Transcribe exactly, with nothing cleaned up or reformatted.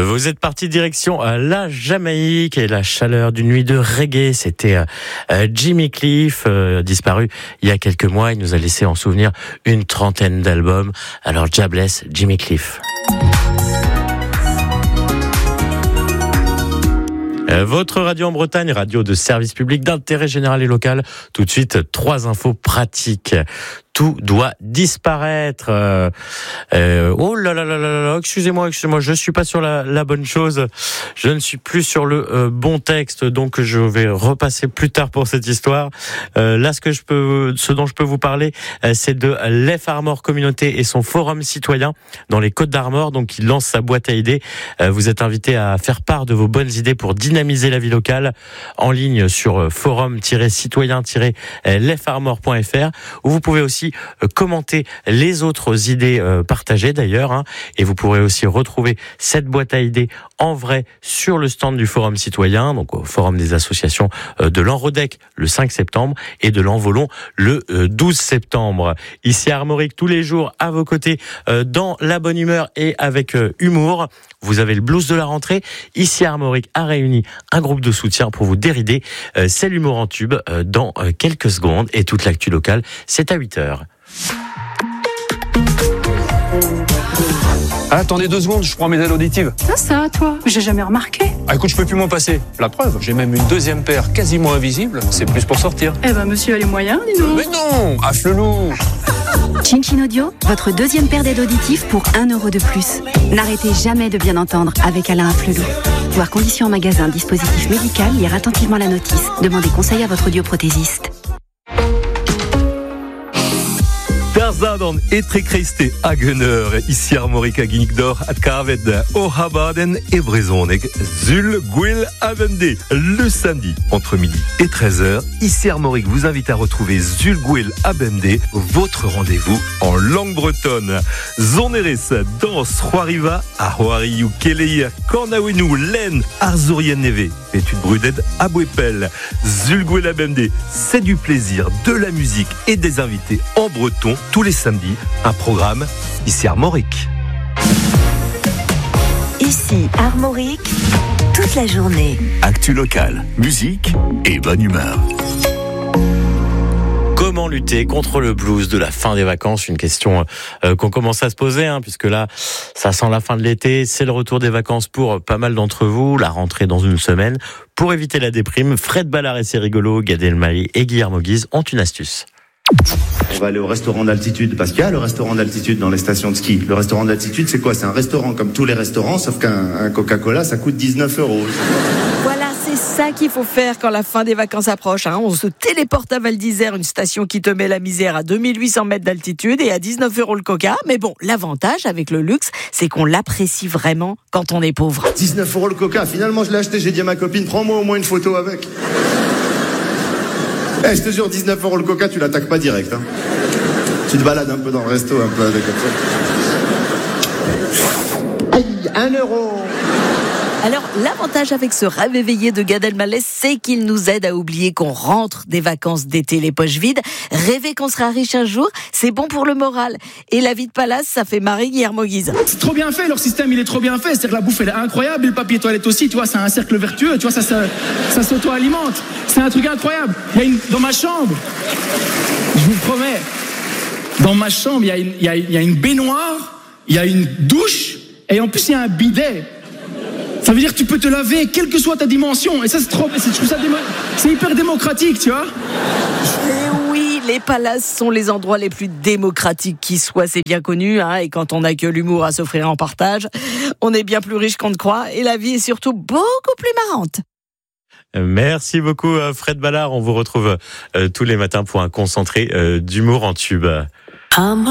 Vous êtes parti direction la Jamaïque et la chaleur d'une nuit de reggae. C'était Jimmy Cliff, euh, disparu il y a quelques mois. Il nous a laissé en souvenir une trentaine d'albums. Alors, God bless Jimmy Cliff. Votre radio en Bretagne, radio de service public d'intérêt général et local. Tout de suite, trois infos pratiques. Tout doit disparaître. Euh, euh, oh là là là là là, excusez-moi, excusez-moi, je suis pas sur la, la bonne chose. Je ne suis plus sur le euh, bon texte, donc je vais repasser plus tard pour cette histoire. Euh, là, ce que je peux, ce dont je peux vous parler, euh, c'est de l'F Armor Communauté et son forum citoyen dans les Côtes d'Armor. Donc, il lance sa boîte à idées. Euh, vous êtes invité à faire part de vos bonnes idées pour dynamiser la vie locale en ligne sur forum citoyen lef armor point f r, où vous pouvez aussi commenter les autres idées euh, partagées d'ailleurs, hein, et vous pourrez aussi retrouver cette boîte à idées en vrai sur le stand du Forum Citoyen, donc au Forum des associations euh, de l'Enrodec le cinq septembre et de l'Envolon le euh, douze septembre. Ici à Armorique, tous les jours à vos côtés, euh, dans la bonne humeur et avec euh, humour. Vous avez le blues de la rentrée. Ici à Armorique a réuni un groupe de soutien pour vous dérider. Euh, c'est l'humour en tube euh, dans euh, quelques secondes, et toute l'actu locale, c'est à huit heures. Ah, attendez deux secondes, je prends mes aides auditives. Ça, ça, toi, j'ai jamais remarqué. Ah, écoute, je peux plus m'en passer. La preuve, j'ai même une deuxième paire quasiment invisible. C'est plus pour sortir. Eh ben, monsieur a les moyens, dis donc. Mais non, affle-loup. Chin Chin Audio, votre deuxième paire d'aides auditives pour un euro de plus. N'arrêtez jamais de bien entendre avec Alain Afflelou. Voir conditions en magasin, dispositif médical, lire attentivement la notice. Demandez conseil à votre audioprothésiste. Zadan et très Christé Hagener, ici Armorique à Guinigdor, à Kaved, Ohabaden et Brezoneg, Zul, Gwil, Avende. Le samedi, entre midi et treize heures, ici Armorique vous invite à retrouver Zul, Gwil, Abende, votre rendez-vous en langue bretonne. Zoneres, danse, Roariva, Ahoariou, Keleia, Kornawenu, Len, Arzurien Neve, étude Bruded, Abouepel, Zul, Gwil, Abende. C'est du plaisir, de la musique et des invités en breton, tous les samedis, un programme ici Armorique. Ici Armorique, toute la journée. Actu locale, musique et bonne humeur. Comment lutter contre le blues de la fin des vacances? Une question euh, qu'on commence à se poser, hein, puisque là, ça sent la fin de l'été, c'est le retour des vacances pour pas mal d'entre vous, la rentrée dans une semaine. Pour éviter la déprime, Fred Ballard et ses rigolos, Gad Elmaleh et Guillermo Guise ont une astuce. On va aller au restaurant d'altitude, parce qu'il y a le restaurant d'altitude dans les stations de ski. Le restaurant d'altitude, c'est quoi? C'est un restaurant comme tous les restaurants, sauf qu'un un Coca-Cola, ça coûte dix-neuf euros. Voilà, c'est ça qu'il faut faire quand la fin des vacances approche. Hein. On se téléporte à Val d'Isère, une station qui te met la misère à deux mille huit cents mètres d'altitude et à dix-neuf euros le Coca. Mais bon, l'avantage avec le luxe, c'est qu'on l'apprécie vraiment quand on est pauvre. dix-neuf euros le Coca, finalement je l'ai acheté, j'ai dit à ma copine, prends-moi au moins une photo avec. Eh, hey, je te jure, dix-neuf euros le Coca, tu l'attaques pas direct. Hein. Tu te balades un peu dans le resto, un peu avec comme ça. Aïe, un euro. Alors, l'avantage avec ce rêve éveillé de Gad Elmaleh, c'est qu'il nous aide à oublier qu'on rentre des vacances d'été les poches vides. Rêver qu'on sera riche un jour, c'est bon pour le moral. Et la vie de palace, ça fait marrer Guillermo Guise. C'est trop bien fait, leur système, il est trop bien fait. C'est-à-dire que la bouffe, elle est incroyable, et le papier toilette aussi, tu vois, c'est un cercle vertueux, tu vois, ça, ça, ça s'auto-alimente. C'est un truc incroyable. Il y a une, dans ma chambre, je vous promets, dans ma chambre, il y a une, il y a, il y a une baignoire, il y a une douche, et en plus, il y a un bidet. Ça veut dire que tu peux te laver, quelle que soit ta dimension. Et ça, c'est trop, c'est, je trouve ça démo, c'est hyper démocratique, tu vois. Et oui, les palaces sont les endroits les plus démocratiques qui soient, c'est bien connu. Hein, et quand on n'a que l'humour à s'offrir en partage, on est bien plus riche qu'on ne croit. Et la vie est surtout beaucoup plus marrante. Merci beaucoup Fred Ballard. On vous retrouve euh, tous les matins pour un concentré euh, d'humour en tube.